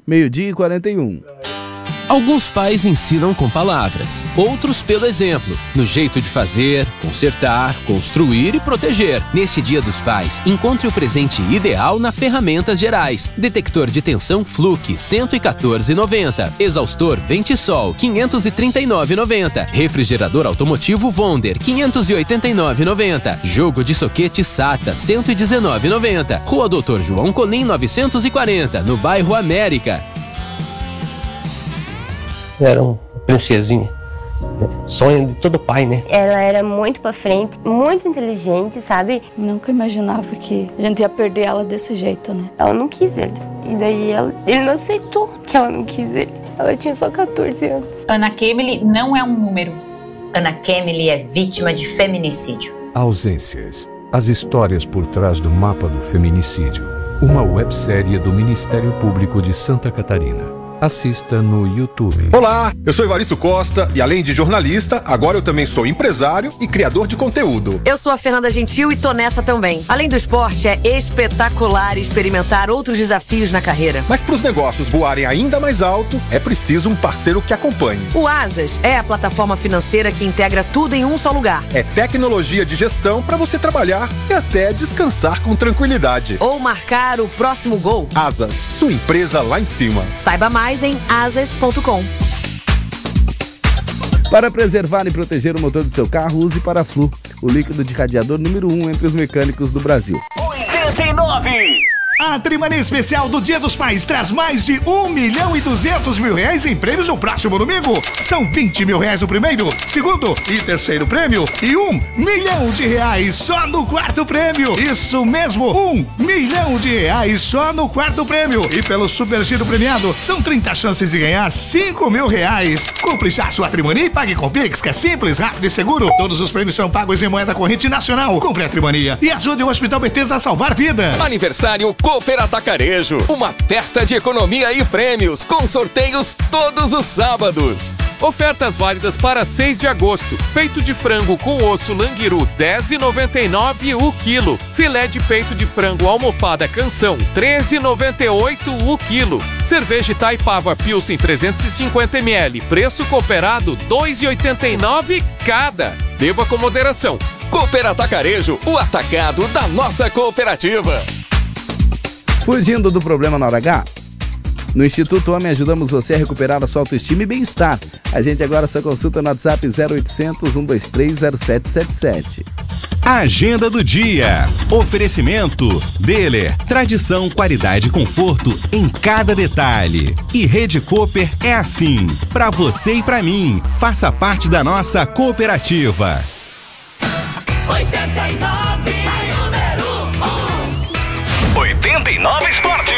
12h41. Alguns pais ensinam com palavras, outros pelo exemplo, no jeito de fazer, consertar, construir e proteger. Neste Dia dos Pais, encontre o presente ideal na Ferramentas Gerais. Detector de tensão Fluke, R$ 114,90. Exaustor Ventisol, R$ 539,90. Refrigerador automotivo Wonder, R$ 589,90. Jogo de soquete SATA, R$ 119,90. Rua Doutor João Colim, 940, no bairro América. Era uma princesinha, sonho de todo pai, né? Ela era muito pra frente, muito inteligente, sabe? Nunca imaginava que a gente ia perder ela desse jeito, né? Ela não quis ele. E daí ele não aceitou que ela não quis ele. Ela tinha só 14 anos. Ana Kemily não é um número. Ana Kemily é vítima de feminicídio. Ausências. As histórias por trás do mapa do feminicídio. Uma websérie do Ministério Público de Santa Catarina. Assista no YouTube. Olá, eu sou Evaristo Costa e além de jornalista, agora eu também sou empresário e criador de conteúdo. Eu sou a Fernanda Gentil e tô nessa também. Além do esporte, é espetacular experimentar outros desafios na carreira. Mas para os negócios voarem ainda mais alto, é preciso um parceiro que acompanhe. O Asas é a plataforma financeira que integra tudo em um só lugar. É tecnologia de gestão para você trabalhar e até descansar com tranquilidade. Ou marcar o próximo gol. Asas, sua empresa lá em cima. Saiba mais em asas.com. Para preservar e proteger o motor do seu carro, use Paraflu, o líquido de radiador número 1 entre os mecânicos do Brasil. 89! A Trimania Especial do Dia dos Pais traz mais de R$1.200.000 em prêmios no próximo domingo. São R$20.000 no primeiro, segundo e terceiro prêmio e R$1 milhão só no quarto prêmio. Isso mesmo, R$1 milhão só no quarto prêmio. E pelo Super Giro premiado, são 30 chances de ganhar R$5.000. Compre já sua Trimania e pague com Pix, que é simples, rápido e seguro. Todos os prêmios são pagos em moeda corrente nacional. Compre a Trimania e ajude o Hospital Bethesda a salvar vidas. Aniversário Cooper Atacarejo, uma festa de economia e prêmios, com sorteios todos os sábados. Ofertas válidas para 6 de agosto. Peito de frango com osso Languiru, R$10,99 o quilo. Filé de peito de frango almofada Canção, R$13,98 o quilo. Cerveja Itaipava Pilsen 350 ml, preço cooperado R$2,89 cada. Beba com moderação. Cooper Atacarejo, o atacado da nossa cooperativa. Fugindo do problema na hora H? No Instituto Homem ajudamos você a recuperar a sua autoestima e bem-estar. A gente agora só consulta no WhatsApp 0800 123 0777. Agenda do dia. Oferecimento Deler. Tradição, qualidade e conforto em cada detalhe. E Rede Cooper é assim. Pra você e pra mim. Faça parte da nossa cooperativa. 89, número 1. 89 Esportes.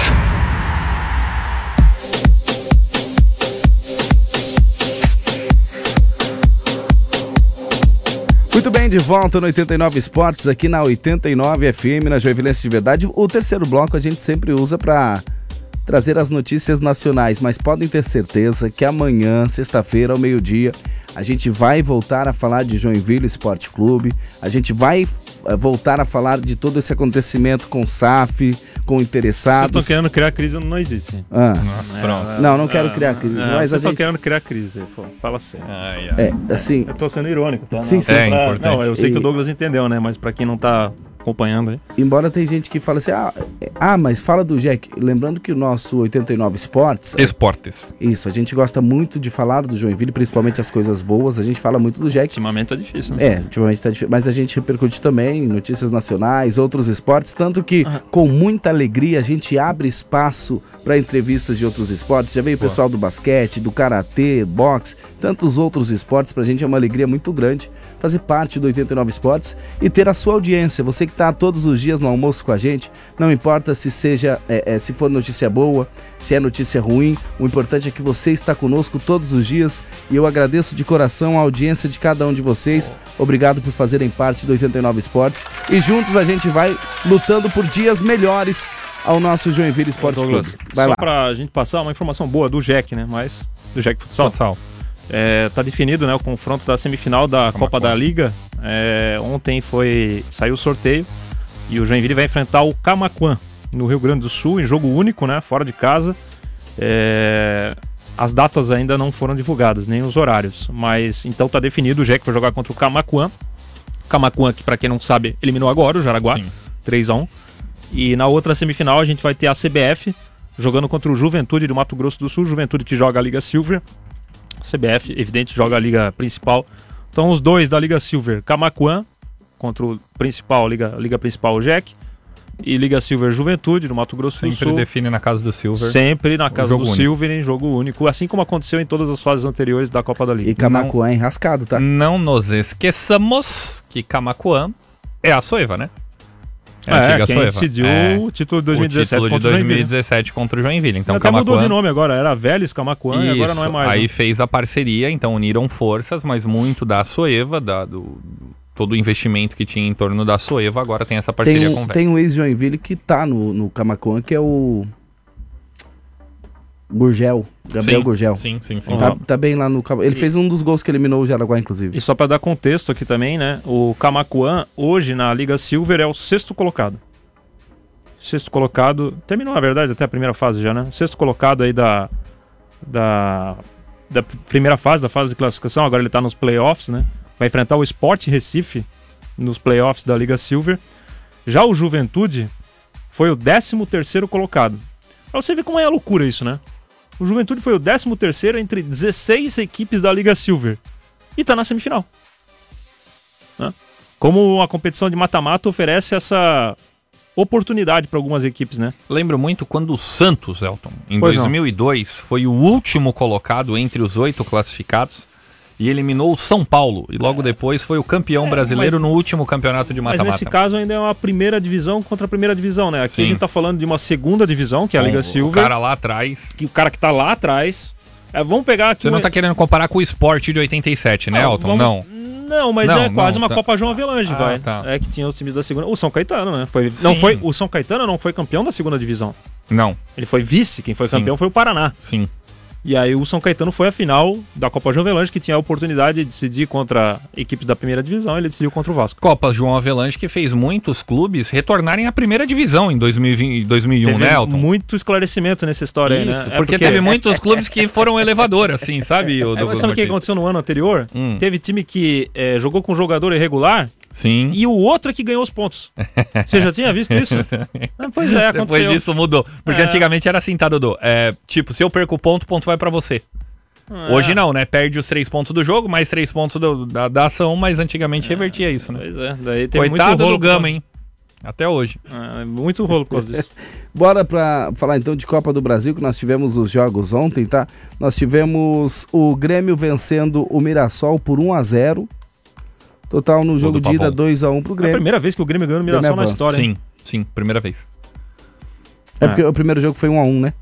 Muito bem, de volta no 89 Esportes, aqui na 89 FM, na Joinvilense de Verdade. O terceiro bloco a gente sempre usa para trazer as notícias nacionais, mas podem ter certeza que amanhã, sexta-feira, ao meio-dia, a gente vai voltar a falar de Joinville Esporte Clube, a gente vai voltar a falar de todo esse acontecimento com o SAF, com interessados. Vocês estão querendo criar crise, não existe. Pronto. Não quero criar crise. Mas vocês estão querendo criar crise, pô, fala assim. Assim. Eu tô sendo irônico, tá? Sim. Importante. Não, eu sei que o Douglas entendeu, né? Mas pra quem não tá acompanhando aí. Embora tem gente que fala assim, mas fala do Jack. Lembrando que o nosso 89 Esportes... Esportes. Isso, a gente gosta muito de falar do Joinville, principalmente as coisas boas. A gente fala muito do Jack. Ultimamente tá difícil, né? Ultimamente tá difícil. Mas a gente repercute também notícias nacionais, outros esportes. Tanto que, com muita alegria, a gente abre espaço para entrevistas de outros esportes. Já veio o pessoal do basquete, do karatê, boxe, tantos outros esportes. Pra gente é uma alegria muito grande fazer parte do 89 Esportes e ter a sua audiência. Você que está todos os dias no almoço com a gente, não importa se seja, se for notícia boa, se é notícia ruim, o importante é que você está conosco todos os dias e eu agradeço de coração a audiência de cada um de vocês. Obrigado por fazerem parte do 89 Esportes e juntos a gente vai lutando por dias melhores ao nosso Joinville Esporte Clube. Vai lá. Só pra gente passar uma informação boa do Jack, né? Mas do Jack Futsal. Tá definido, né, o confronto da semifinal da Copa da Liga. Ontem saiu o sorteio e o Joinville vai enfrentar o Camaquã no Rio Grande do Sul, em jogo único, né, fora de casa. As datas ainda não foram divulgadas, nem os horários. Mas então tá definido, o Jack vai jogar contra o Camaquã. Camaquã, que pra quem não sabe, eliminou agora o Jaraguá, 3-1. E na outra semifinal a gente vai ter a CBF jogando contra o Juventude do Mato Grosso do Sul. Juventude que joga a Liga Silver. CBF, evidente, joga a Liga Principal. Então os dois da Liga Silver, Camaquã contra o principal, Liga Principal, o Jack. E Liga Silver Juventude do Mato Grosso do Sul. Sempre define na casa do Silver. Sempre na casa do Silver em jogo único, assim como aconteceu em todas as fases anteriores da Copa da Liga. E Camaquã é enrascado, tá? Não nos esqueçamos que Camaquã é a Soeva, né? É a antiga quem Soeva. Decidiu o título de 2017 o título de 2017 contra o Joinville. Então, até mudou de nome agora, era Vélez Camaquã e agora não é mais. Aí fez a parceria, então uniram forças, mas muito da Soeva, todo o investimento que tinha em torno da Soeva, agora tem essa parceria com o Vélez. Tem o ex-Joinville que tá no Camaquã, que é o Gurgel, Gabriel Gurgel. Sim. Tá bem lá no Camaquã. Ele fez um dos gols que eliminou o Jaraguá, inclusive. E só pra dar contexto aqui também, né? O Camaquã, hoje na Liga Silver, é o 6º colocado. 6º colocado, terminou na verdade até a primeira fase já, né? 6º colocado aí da primeira fase, da fase de classificação, agora ele tá nos playoffs, né? Vai enfrentar o Sport Recife nos playoffs da Liga Silver. Já o Juventude foi o 13º colocado. Pra você ver como é a loucura isso, né? O Juventude foi o 13º entre 16 equipes da Liga Silver. E tá na semifinal. Né? Como a competição de mata-mata oferece essa oportunidade para algumas equipes, né? Lembro muito quando o Santos, Elton, em 2002, foi o último colocado entre os 8 classificados e eliminou o São Paulo. E logo depois foi o campeão brasileiro no último campeonato de mata-mata. Mas nesse caso ainda é uma primeira divisão contra a primeira divisão, né? Aqui a gente tá falando de uma segunda divisão, que é a Liga Silver. O cara lá atrás. O cara que tá lá atrás. Vamos pegar aqui... Você não tá querendo comparar com o Sport de 87, né, Elton? Não, mas é quase uma Copa João Avelange, vai. Tá. É que tinha os times da segunda... O São Caetano, né? O São Caetano não foi campeão da segunda divisão. Não. Ele foi vice, quem foi campeão foi o Paraná. Sim. E aí o São Caetano foi a final da Copa João Avelange, que tinha a oportunidade de decidir contra equipes da primeira divisão, ele decidiu contra o Vasco. Copa João Avelange que fez muitos clubes retornarem à primeira divisão em 2001, teve né, Elton? Muito esclarecimento nessa história aí, né? Porque teve muitos clubes que foram elevador, assim, sabe? Mas sabe o que aconteceu no ano anterior? Teve time que jogou com jogador irregular. Sim. E o outro é que ganhou os pontos. Você já tinha visto isso? Pois é, aconteceu. Depois disso mudou. Porque antigamente era assim, tá, Dodô? Tipo, se eu perco o ponto vai pra você. Hoje não, né? Perde os 3 pontos do jogo, mais 3 pontos da ação, mas antigamente revertia isso, né? Pois é. Daí teve coitado muito do Gama, hein? Até hoje. Muito rolo por causa disso. Bora pra falar então de Copa do Brasil, que nós tivemos os jogos ontem, tá? Nós tivemos o Grêmio vencendo o Mirassol por 1-0. Total no jogo de ida 2-1 pro Grêmio. É a primeira vez que o Grêmio ganhou no Mirassol na história. Sim, primeira vez. Porque o primeiro jogo foi 1-1, né?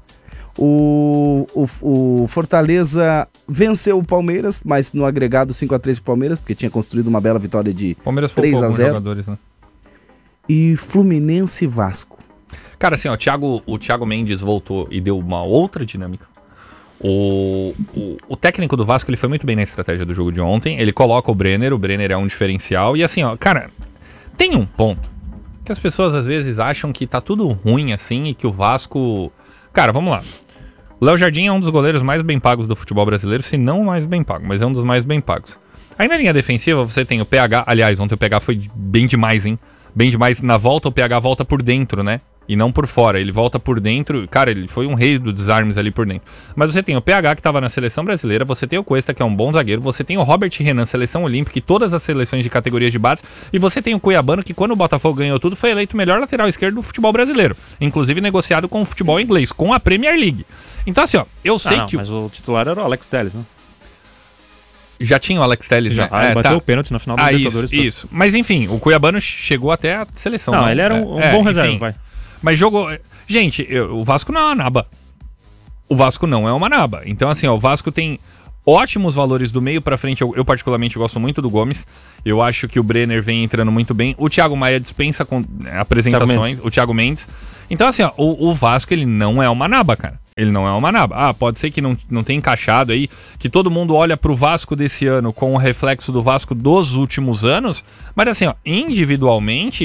O Fortaleza venceu o Palmeiras, mas no agregado 5-3 pro Palmeiras, porque tinha construído uma bela vitória de 3-0. Jogadores, né? E Fluminense e Vasco. Cara, assim, ó, o Thiago Mendes voltou e deu uma outra dinâmica. O técnico do Vasco, ele foi muito bem na estratégia do jogo de ontem. Ele coloca o Brenner é um diferencial. E assim, ó, cara, tem um ponto que as pessoas às vezes acham que tá tudo ruim assim e que o Vasco... Cara, vamos lá. O Léo Jardim é um dos goleiros mais bem pagos do futebol brasileiro, se não o mais bem pago, mas é um dos mais bem pagos. Aí na linha defensiva você tem o PH, aliás, ontem o PH foi bem demais, hein? Bem demais. Na volta o PH volta por dentro, né? E não por fora, ele volta por dentro. Cara, ele foi um rei dos desarmes ali por dentro. Mas você tem o PH, que estava na seleção brasileira, você tem o Cuesta, que é um bom zagueiro, você tem o Robert Renan, seleção olímpica e todas as seleções de categorias de base, e você tem o Cuiabano, que quando o Botafogo ganhou tudo, foi eleito o melhor lateral esquerdo do futebol brasileiro, inclusive negociado com o futebol inglês, com a Premier League. Então assim, ó, eu sei que... Mas o titular era o Alex Telles, né? Já tinha o Alex Telles, já. Né? Bateu o pênalti na final do Libertadores. Isso. Mas enfim, o Cuiabano chegou até a seleção. Não, ele era um bom reserva, vai. Mas jogou... Gente, o Vasco não é uma naba. O Vasco não é uma naba. Então, assim, ó, o Vasco tem ótimos valores do meio pra frente. Eu particularmente gosto muito do Gomes. Eu acho que o Brenner vem entrando muito bem. O Thiago Maia dispensa com apresentações. O Thiago Mendes. Então, assim, ó, o Vasco, ele não é uma naba, cara. Ele não é uma naba. Pode ser que não tenha encaixado aí, que todo mundo olha pro Vasco desse ano com o reflexo do Vasco dos últimos anos. Mas, assim, ó, individualmente...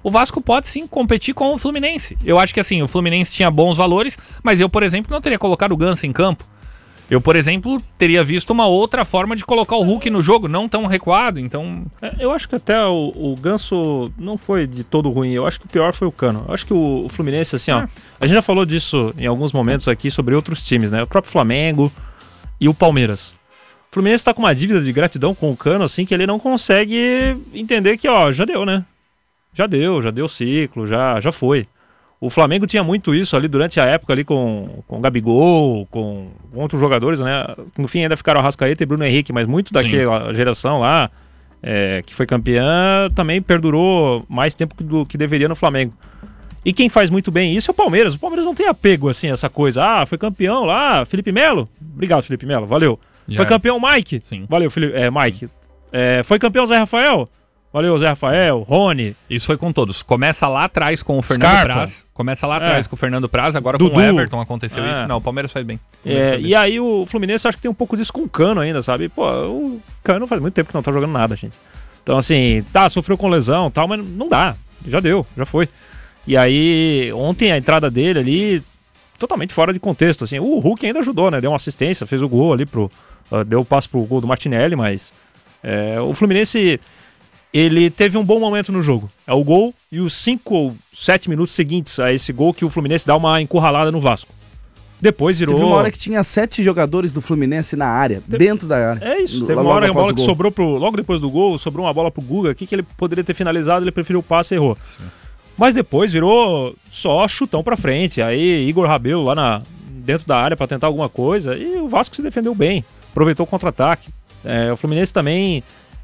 o Vasco pode sim competir com o Fluminense. Eu acho que assim, o Fluminense tinha bons valores, mas eu, por exemplo, não teria colocado o Ganso em campo. Eu, por exemplo, teria visto uma outra forma de colocar o Hulk no jogo, não tão recuado, então... Eu acho que até o Ganso não foi de todo ruim, eu acho que o pior foi o Cano. Eu acho que o Fluminense, assim, ó, a gente já falou disso em alguns momentos aqui sobre outros times, né? O próprio Flamengo e o Palmeiras. O Fluminense tá com uma dívida de gratidão com o Cano, assim, que ele não consegue entender que, ó, já deu, né? Já deu o ciclo, já foi. O Flamengo tinha muito isso ali durante a época ali com o Gabigol, com outros jogadores, né? No fim ainda ficaram Arrascaeta e Bruno Henrique, mas muito daquela geração lá, que foi campeã, também perdurou mais tempo do que deveria no Flamengo. E quem faz muito bem isso é o Palmeiras. O Palmeiras não tem apego, assim, a essa coisa. Ah, foi campeão lá, Felipe Melo? Obrigado, Felipe Melo, valeu. Foi campeão Mike? Sim. Valeu, Mike. Foi campeão Zé Rafael? Valeu, Zé Rafael, Rony. Isso foi com todos. Começa lá atrás com o Fernando Praz. Começa lá atrás com o Fernando Praz, agora Dudu. com o Everton aconteceu isso. Não, o Palmeiras faz bem. E aí o Fluminense acho que tem um pouco disso com o Cano ainda, sabe? Pô, o Cano faz muito tempo que não tá jogando nada, gente. Então assim, sofreu com lesão e tal, mas não dá. Já deu, já foi. E aí, ontem a entrada dele ali, totalmente fora de contexto, assim. O Hulk ainda ajudou, né? Deu uma assistência, fez o gol ali deu o passe pro gol do Martinelli, mas o Fluminense... Ele teve um bom momento no jogo. É o gol e os 5 ou 7 minutos seguintes a esse gol que o Fluminense dá uma encurralada no Vasco. Depois virou... Teve uma hora que tinha 7 jogadores do Fluminense na área, dentro da área. É isso. Teve uma hora que sobrou logo depois do gol, sobrou uma bola pro Guga aqui que ele poderia ter finalizado, ele preferiu o passe e errou. Sim. Mas depois virou só chutão pra frente. Aí Igor Rabelo lá dentro da área pra tentar alguma coisa e o Vasco se defendeu bem. Aproveitou o contra-ataque. O Fluminense também...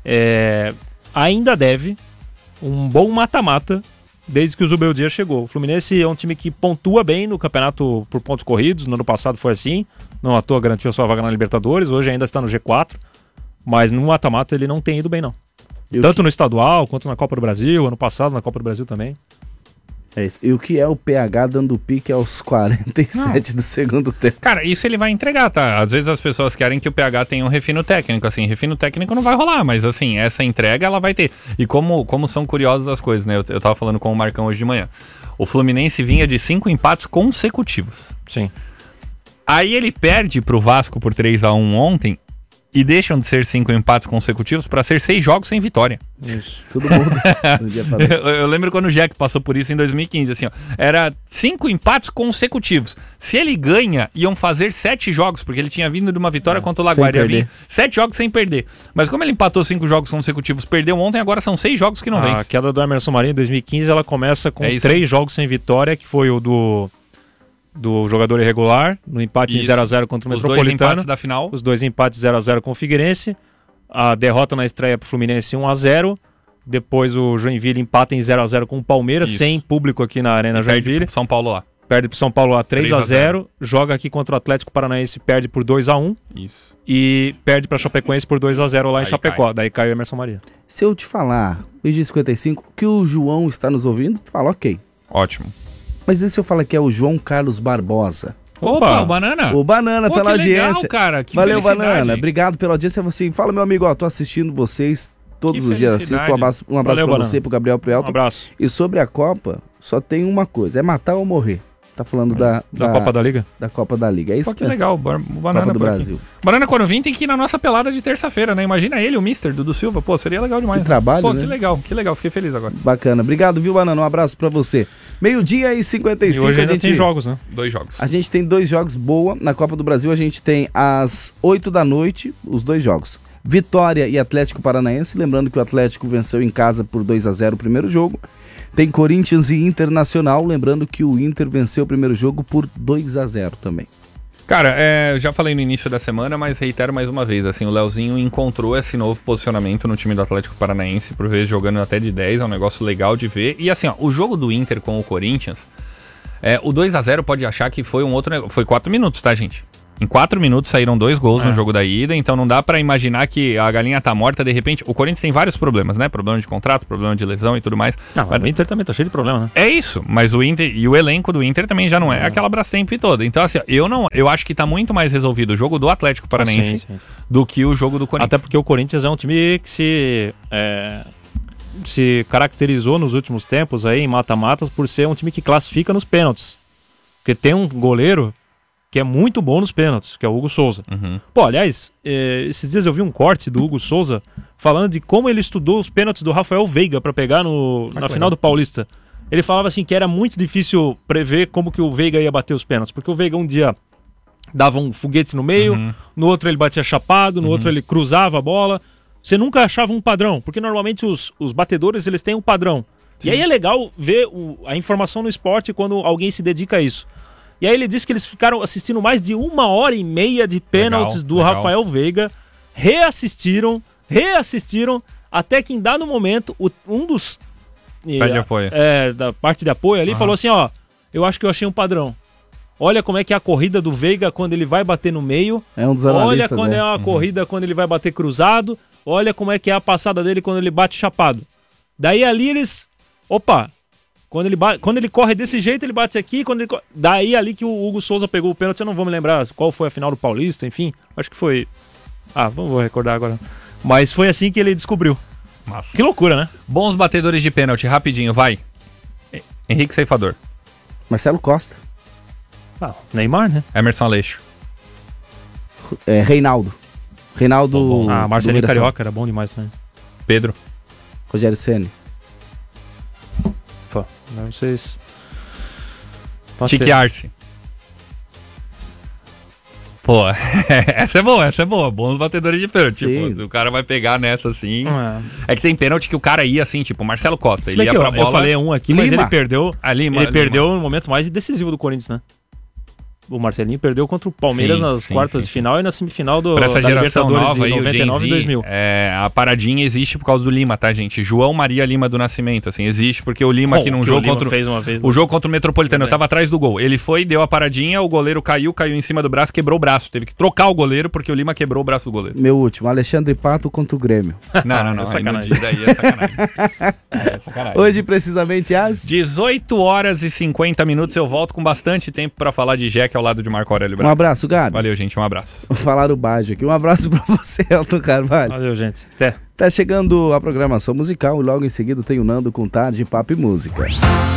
ainda deve um bom mata-mata desde que o Zubeldia chegou. O Fluminense é um time que pontua bem no campeonato por pontos corridos. No ano passado foi assim. Não à toa garantiu a sua vaga na Libertadores. Hoje ainda está no G4. Mas no mata-mata ele não tem ido bem, não. Tanto no estadual quanto na Copa do Brasil. Ano passado na Copa do Brasil também. É isso. E o que é o PH dando pique aos 47 do segundo tempo? Cara, isso ele vai entregar, tá? Às vezes as pessoas querem que o PH tenha um refino técnico, assim, refino técnico não vai rolar, mas assim, essa entrega ela vai ter. E como são curiosas as coisas, né? Eu tava falando com o Marcão hoje de manhã. O Fluminense vinha de 5 empates consecutivos. Sim. Aí ele perde pro Vasco por 3-1 ontem e deixam de ser 5 empates consecutivos para ser 6 jogos sem vitória. Isso. Todo mundo. Eu lembro quando o Jack passou por isso em 2015, assim, ó. Era 5 empates consecutivos. Se ele ganha, iam fazer 7 jogos, porque ele tinha vindo de uma vitória contra o Laguardia. Ia vir 7 jogos sem perder. Mas como ele empatou 5 jogos consecutivos, perdeu ontem, agora são 6 jogos que não vem. A queda do Emerson Marinho em 2015, ela começa com 3 jogos sem vitória, que foi o do jogador irregular, no empate em 0x0 contra o Metropolitano. Os 2 empates da final. Os 2 empates 0x0 com o Figueirense. A derrota na estreia pro Fluminense 1x0. Depois o Joinville empata em 0x0 com o Palmeiras, sem público aqui na Arena Joinville. Perde pro São Paulo lá. Perde pro São Paulo lá 3x0. Joga aqui contra o Atlético Paranaense, perde por 2x1. Isso. E perde pra Chapecoense por 2x0 lá em Chapecó. Daí cai o Emerson Maria. Se eu te falar, meio-dia 55, que o João está nos ouvindo, tu fala ok. Ótimo. Mas e se eu falar que é o João Carlos Barbosa? Opa, o Banana. O Banana tá na audiência. Legal, cara. Que valeu, Banana. Obrigado pela audiência. Você fala, meu amigo, ó, tô assistindo vocês todos os dias. Assisto. Um abraço valeu, pra Banana. você, pro Gabriel, pro Elton. Um abraço. E sobre a Copa, só tem uma coisa, é matar ou morrer. Tá falando da Copa da Liga? Da Copa da Liga. É isso. Pô, que legal, o Banana Copa do Brasil. Banana, quando vir, tem que ir na nossa pelada de terça-feira, né? Imagina ele, o Mister Dudu Silva. Pô, seria legal demais. Que trabalho, pô, né? Que legal. Fiquei feliz agora. Bacana. Obrigado, viu, Banana? Um abraço pra você. 12h55. E hoje a gente tem jogos, né? 2 jogos. A gente tem 2 jogos boa. Na Copa do Brasil a gente tem às 8 da noite os 2 jogos. Vitória e Atlético Paranaense. Lembrando que o Atlético venceu em casa por 2x0 o primeiro jogo. Tem Corinthians e Internacional, lembrando que o Inter venceu o primeiro jogo por 2x0 também. Cara, eu já falei no início da semana, mas reitero mais uma vez, assim, o Leozinho encontrou esse novo posicionamento no time do Atlético Paranaense, por vezes jogando até de 10, é um negócio legal de ver. E assim, ó, o jogo do Inter com o Corinthians, o 2x0 pode achar que foi um outro negócio, foi 4 minutos, tá, gente? Em 4 minutos saíram 2 gols no jogo da ida, então não dá pra imaginar que a galinha tá morta de repente. O Corinthians tem vários problemas, né? Problema de contrato, problema de lesão e tudo mais. Não, mas o Inter também tá cheio de problema, né? É isso, mas o Inter e o elenco do Inter também já não é aquela Brastemp toda. Então assim, eu acho que tá muito mais resolvido o jogo do Atlético Paranaense do que o jogo do Corinthians. Até porque o Corinthians é um time que se caracterizou nos últimos tempos aí em mata-matas por ser um time que classifica nos pênaltis. Porque tem um goleiro que é muito bom nos pênaltis, que é o Hugo Souza. Pô, aliás, esses dias eu vi um corte do Hugo Souza falando de como ele estudou os pênaltis do Rafael Veiga pra pegar na final do Paulista. Ele falava assim que era muito difícil prever como que o Veiga ia bater os pênaltis, porque o Veiga um dia dava um foguete no meio, no outro ele batia chapado, no outro ele cruzava a bola. Você nunca achava um padrão, porque normalmente os batedores eles têm um padrão. Sim. E aí é legal ver a informação no esporte quando alguém se dedica a isso. E aí ele disse que eles ficaram assistindo mais de 1h30 de pênaltis do Rafael Veiga, reassistiram, até que em dado momento, um dos... de apoio. Da parte de apoio ali, falou assim, ó, eu acho que eu achei um padrão. Olha como é que é a corrida do Veiga quando ele vai bater no meio. É um dos analistas, olha quando é a corrida quando ele vai bater cruzado. Olha como é que é a passada dele quando ele bate chapado. Daí ali eles... Opa! Quando ele corre desse jeito, ele bate aqui. Daí ali que o Hugo Souza pegou o pênalti. Eu não vou me lembrar qual foi a final do Paulista, enfim. Acho que foi... não vou recordar agora. Mas foi assim que ele descobriu. Massa. Que loucura, né? Bons batedores de pênalti, rapidinho, vai. Henrique Ceifador. Marcelo Costa. Neymar, né? Emerson Aleixo. Reinaldo. Marcelinho Carioca era bom demais também. Pedro. Rogério Ceni. Não sei se... Tique Arce. Pô, essa é boa. Bons batedores de pênalti. Tipo, o cara vai pegar nessa assim. É que tem pênalti que o cara ia assim, tipo, Marcelo Costa. Ele ia pra bola. Eu falei um aqui, mas ele perdeu. Lima. Perdeu no momento mais decisivo do Corinthians, né? O Marcelinho perdeu contra o Palmeiras nas quartas de final e na semifinal pra essa geração nova aí, 99 e 2000. A paradinha existe por causa do Lima, tá, gente? João Maria Lima do Nascimento, assim, existe porque o Lima aqui num jogo contra o jogo contra o Metropolitano, eu tava atrás do gol. Ele foi, deu a paradinha, o goleiro caiu em cima do braço, quebrou o braço. Teve que trocar o goleiro porque o Lima quebrou o braço do goleiro. Meu último, Alexandre Pato contra o Grêmio. Não. É sacanagem. Daí é sacanagem. Hoje, precisamente, às 18h50, eu volto com bastante tempo pra falar de Jack ao lado de Marco Aurélio Braga. Um abraço, Gabi. Valeu, gente, um abraço. Falaram baixo aqui. Um abraço pra você, Elton Carvalho. Valeu, gente. Até. Tá chegando a programação musical e logo em seguida tem o Nando com Tarde, Papo e Música.